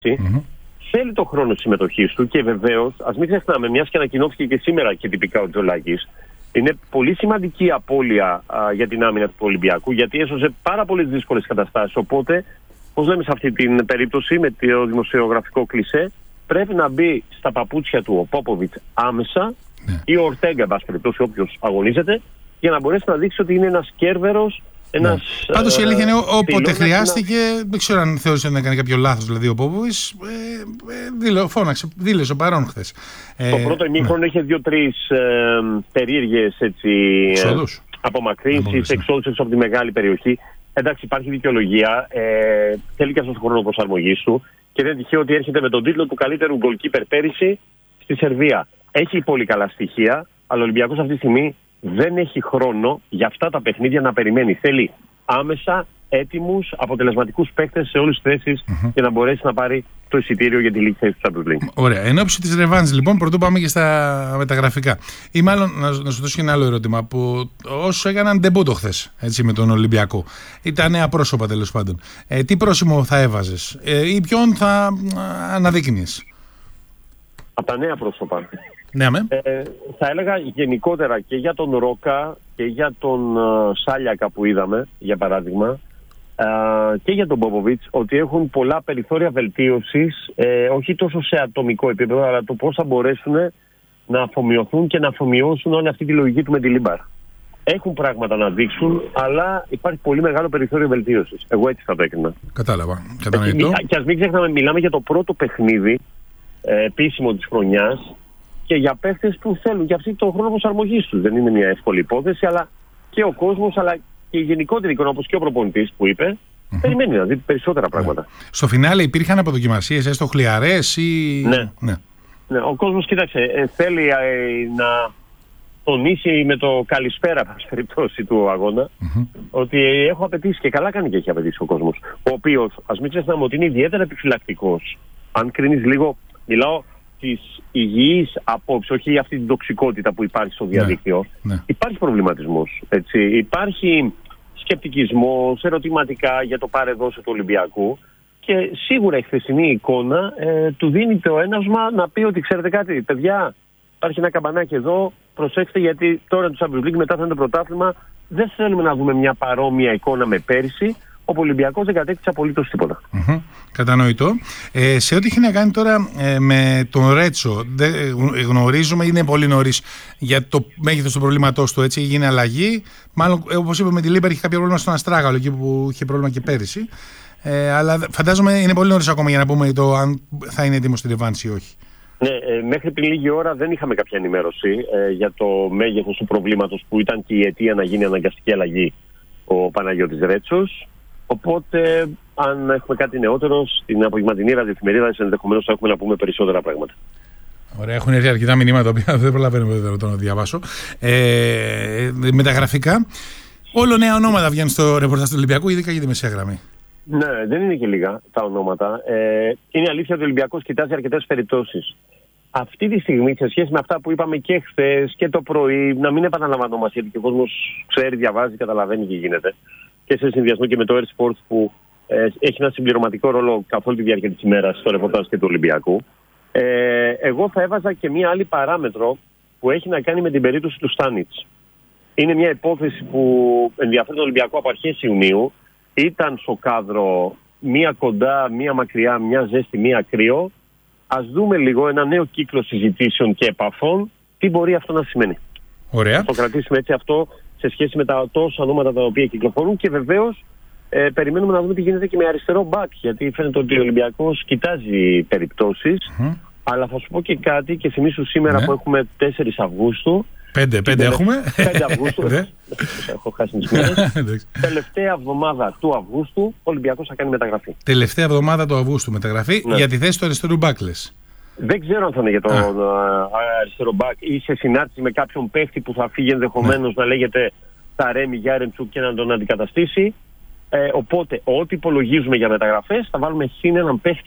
θέλει το χρόνο συμμετοχής του και βεβαίως, ας μην ξεχνάμε, μιας και ανακοινώθηκε και σήμερα και τυπικά ο Τζολάκης, είναι πολύ σημαντική απώλεια για την άμυνα του Ολυμπιακού, γιατί έσωσε πάρα πολλές δύσκολες καταστάσεις. Οπότε, πώς λέμε σε αυτή την περίπτωση, με το δημοσιογραφικό κλισέ, πρέπει να μπει στα παπούτσια του ο Πόποβιτς άμεσα ή ο Ορτέγκα, εν πάση περιπτώσει, όποιος αγωνίζεται, για να μπορέσει να δείξει ότι είναι ένας κέρβερος. Πάντως η αλήθεια είναι όποτε χρειάστηκε, δεν ξέρω αν θεώρησε να κάνει κάποιο λάθος δηλαδή ο Πόποβιτς, δήλωσε παρόν χθες. Το πρώτο ημίχρονο είχε 2-3 περίεργες απομακρύνσεις, εξόδους έξω από τη μεγάλη περιοχή. Εντάξει, υπάρχει δικαιολογία, θέλει και αυτός τον χρόνο προσαρμογής του και δεν τυχαίο ότι έρχεται με τον τίτλο του καλύτερου goalkeeper πέρυσι στη Σερβία. Έχει πολύ καλά στοιχεία, αλλά ο Ολυμπιακός αυτή τη στιγμή δεν έχει χρόνο για αυτά τα παιχνίδια να περιμένει. Θέλει άμεσα έτοιμους, αποτελεσματικούς παίκτες σε όλες τις θέσεις για να μπορέσει να πάρει το εισιτήριο για τη λίγη θέση του Champions League. Ωραία. Εν ώψη της ρεβάνς, λοιπόν, πρωτού πάμε και στα μεταγραφικά. Ή μάλλον να σου δώσω και ένα άλλο ερώτημα. Που όσους έκαναν ντεμπούτο χθες με τον Ολυμπιακό, ήταν νέα πρόσωπα τέλος πάντων. Τι πρόσημο θα έβαζες ή ποιον θα αναδείκνυες? Από τα νέα πρόσωπα. Ναι, θα έλεγα γενικότερα και για τον Ρόκα και για τον Σάλιακα που είδαμε, για παράδειγμα, και για τον Πόποβιτς, ότι έχουν πολλά περιθώρια βελτίωσης, όχι τόσο σε ατομικό επίπεδο, αλλά το πώς θα μπορέσουν να αφομοιωθούν και να αφομοιώσουν όλη αυτή τη λογική του με τη Λίμπαρ. Έχουν πράγματα να δείξουν, αλλά υπάρχει πολύ μεγάλο περιθώριο βελτίωσης. Εγώ έτσι θα το έκρινα. Κατάλαβα. Και ας μην ξεχνάμε, μιλάμε για το πρώτο παιχνίδι επίσημο της χρονιάς και για παίχτες που θέλουν και αυτοί τον χρόνο προσαρμογής τους. Δεν είναι μια εύκολη υπόθεση, αλλά και ο κόσμος, αλλά και η γενικότερη εικόνα, όπως και ο προπονητής που είπε, περιμένει να δει περισσότερα πράγματα. Στο φινάλε υπήρχαν αποδοκιμασίες, έστω χλιαρές ή... Ναι. Ο κόσμος, κοίταξε, θέλει να τονίσει με το καλησπέρα, στην περιπτώσει του αγώνα, ότι έχω απαιτήσει και καλά κάνει και έχει απαιτήσει ο κόσμος. Ο οποίος, ας μην ξεχνάμε ότι είναι ιδιαίτερα επιφυλακτικός. Αν κρίνεις λίγο, μιλάω της υγιής απόψη, όχι αυτή την τοξικότητα που υπάρχει στο διαδίκτυο. Υπάρχει προβληματισμός. Έτσι. Υπάρχει σκεπτικισμός, ερωτηματικά για το πάρε δώσε του Ολυμπιακού και σίγουρα η χθεσινή εικόνα του δίνει το έναυσμα να πει ότι ξέρετε κάτι, παιδιά, υπάρχει ένα καμπανάκι εδώ, προσέξτε γιατί τώρα το Champions League μετά θα είναι το πρωτάθλημα, δεν θέλουμε να δούμε μια παρόμοια εικόνα με πέρυσι. Ο Ολυμπιακός δεν κατέκτησε απολύτως τίποτα. Κατανοητό. Σε ό,τι έχει να κάνει τώρα με τον Ρέτσο, γνωρίζουμε, είναι πολύ νωρίς για το μέγεθος του προβλήματός του, έτσι, έγινε αλλαγή. Μάλλον, όπως είπε με τη Λίμπερ, είχε κάποιο πρόβλημα στον Αστράγαλο, εκεί που είχε πρόβλημα και πέρυσι. Αλλά φαντάζομαι είναι πολύ νωρίς ακόμα για να πούμε το αν θα είναι έτοιμος στη ρεβάνση ή όχι. Ναι, μέχρι πριν λίγη ώρα δεν είχαμε κάποια ενημέρωση για το μέγεθος του προβλήματος που ήταν και η αιτία να γίνει αναγκαστική αλλαγή ο Παναγιώτης Ρέτσος. Οπότε, αν έχουμε κάτι νεότερο, στην απογευματινή ραδιοεφημερίδα ενδεχομένως θα έχουμε να πούμε περισσότερα πράγματα. Ωραία, έχουν έρθει αρκετά μηνύματα, τα οποία δεν προλαβαίνω να διαβάσω. Μεταγραφικά, όλο νέα ονόματα βγαίνουν στο ρεπορτάζ του Ολυμπιακού, ειδικά για τη μεσαία γραμμή. Ναι, δεν είναι και λίγα τα ονόματα. Είναι αλήθεια ότι ο Ολυμπιακός κοιτάζει αρκετές περιπτώσεις. Αυτή τη στιγμή, σε σχέση με αυτά που είπαμε και χθες και το πρωί, να μην επαναλαμβανόμαστε, γιατί και ο κόσμος ξέρει, διαβάζει, καταλαβαίνει τι γίνεται. Και σε συνδυασμό και με το Air Sports που έχει ένα συμπληρωματικό ρόλο καθ' όλη τη διάρκεια της ημέρας στο ρεπορτάζ και του Ολυμπιακού. Εγώ θα έβαζα και μία άλλη παράμετρο που έχει να κάνει με την περίπτωση του Στάνιτς. Είναι μια υπόθεση που ενδιαφέρει τον Ολυμπιακό από αρχές Ιουνίου. Ήταν στο κάδρο μία κοντά, μία μακριά, μία ζέστη, μία κρύο. Ας δούμε λίγο ένα νέο κύκλο συζητήσεων και επαφών. Τι μπορεί αυτό να σημαίνει. Ωραία. Το κρατήσουμε έτσι αυτό σε σχέση με τα τόσα ονόματα τα οποία κυκλοφορούν και βεβαίως περιμένουμε να δούμε τι γίνεται και με αριστερό μπακ, γιατί φαίνεται ότι ο Ολυμπιακός κοιτάζει περιπτώσεις, αλλά θα σου πω και κάτι και θυμίσου σήμερα που έχουμε 4 Αυγούστου. 5 έχουμε. 5 Αυγούστου. Έχω χάσει τις μέρες. Τελευταία εβδομάδα του Αυγούστου ο Ολυμπιακός θα κάνει μεταγραφή. Τελευταία εβδομάδα του Αυγούστου μεταγραφή για τη θέση του αριστερού μπακ, λες. Δεν ξέρω αν θα είναι για τον αριστερό μπακ ή σε συνάρτηση με κάποιον παίχτη που θα φύγει ενδεχομένως να λέγεται Ταρέμι Γιάρεμτσουκ και να τον αντικαταστήσει. Οπότε, ό,τι υπολογίζουμε για μεταγραφές, θα βάλουμε συν έναν παίχτη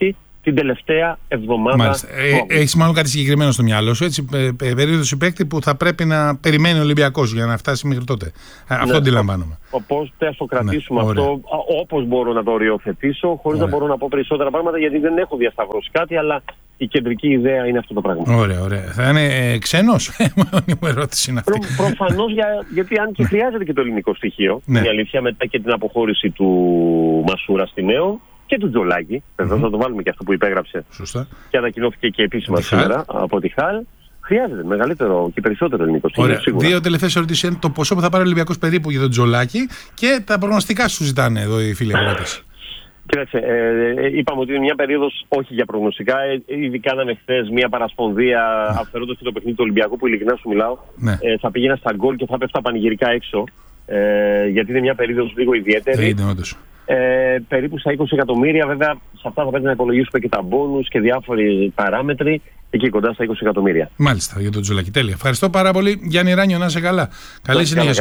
την τελευταία εβδομάδα. Έχεις μάλλον κάτι συγκεκριμένο στο μυαλό σου, έτσι, περίπτωση παίκτη που θα πρέπει να περιμένει ο Ολυμπιακός για να φτάσει μέχρι τότε. Αυτό αντιλαμβάνομαι. Οπότε θα το κρατήσουμε αυτό όπως μπορώ να το οριοθετήσω, χωρίς να μπορώ να πω περισσότερα πράγματα, γιατί δεν έχω διασταυρώσει κάτι, αλλά η κεντρική ιδέα είναι αυτό το πράγμα. Ωραία. Θα είναι ξένος? Η ερώτηση είναι αυτή. Προφανώς, γιατί αν και χρειάζεται και το ελληνικό στοιχείο, η αλήθεια, μετά και την αποχώρηση του Μασούρα στη Νέο και του Τζολάκη, βεβαίως θα το βάλουμε και αυτό που υπέγραψε. Σωστά. Και ανακοινώθηκε και επίσημα σήμερα από τη ΧΑΛ. Χρειάζεται μεγαλύτερο και περισσότερο ελληνικό στοιχείο. Σίγουρα. Δύο τελευταίες ερωτήσεις είναι το ποσό που θα πάρει ο Ολυμπιακός περίπου για τον Τζολάκη και τα προγνωστικά σου ζητάνε εδώ οι φίλοι αγρότες. Κοίταξε, είπαμε ότι είναι μια περίοδος όχι για προγνωστικά. Ήδη κάναμε χθες μια παρασπονδία αφαιρώντας και το παιχνίδι του Ολυμπιακού, που ειλικρινά σου μιλάω. Θα πήγαινα στα γκολ και θα πέφτα πανηγυρικά έξω. Γιατί είναι μια περίοδος λίγο ιδιαίτερη. Περίπου στα 20 εκατομμύρια. Βέβαια, σε αυτά θα πρέπει να υπολογίσουμε και τα μπόνους και διάφοροι παράμετροι. Εκεί κοντά στα 20 εκατομμύρια. Μάλιστα, για τον Τζολάκη. Τέλεια. Ευχαριστώ πάρα πολύ. Γιάννη Ράνιο, να είσαι καλά. Καλή συνέχεια.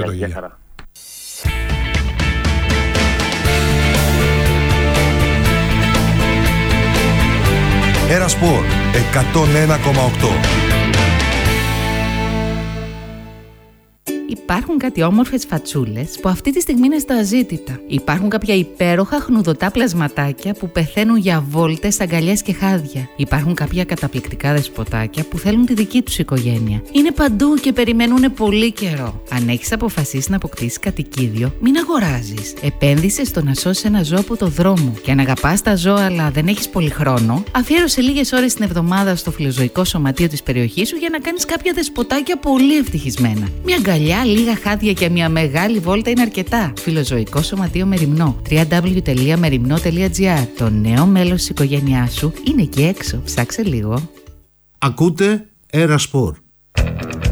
Ένα Σπορ 101,8. Υπάρχουν κάτι όμορφες φατσούλες που αυτή τη στιγμή είναι στα αζήτητα. Υπάρχουν κάποια υπέροχα χνουδωτά πλασματάκια που πεθαίνουν για βόλτες, αγκαλιές και χάδια. Υπάρχουν κάποια καταπληκτικά δεσποτάκια που θέλουν τη δική τους οικογένεια. Είναι παντού και περιμένουν πολύ καιρό. Αν έχεις αποφασίσει να αποκτήσεις κατοικίδιο, μην αγοράζεις. Επένδυσε στο να σώσεις ένα ζώο από το δρόμο. Και αν αγαπάς τα ζώα αλλά δεν έχεις πολύ χρόνο, αφιέρωσε λίγες ώρες την εβδομάδα στο φιλοζωικό σωματείο της περιοχής σου για να κάνεις κάποια δεσποτάκια πολύ ευτυχισμένα. Μια αγκαλιά, λίγα χάδια και μια μεγάλη βόλτα είναι αρκετά. Φιλοζωικό σωματείο Μεριμνό. www.merimno.gr. Το νέο μέλος της οικογένειάς σου είναι εκεί έξω. Ψάξε λίγο. Ακούτε Ένα Σπορ.